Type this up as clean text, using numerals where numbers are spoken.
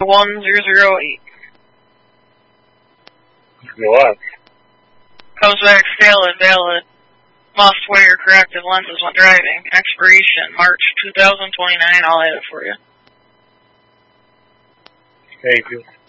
1008. What? Comes back stale and valid. Must wear your corrective lenses when driving. Expiration, March 2029. I'll have it for you. Thank you.